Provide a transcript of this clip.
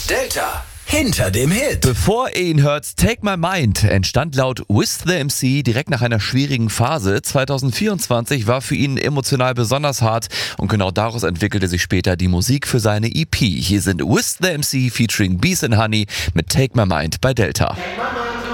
Delta hinter dem Hit. Bevor ihr ihn hört, Take My Mind entstand laut With the MC direkt nach einer schwierigen Phase. 2024 war für ihn emotional besonders hart und genau daraus entwickelte sich später die Musik für seine EP. Hier sind With the MC featuring Bees and Honey mit Take My Mind bei Delta. Take my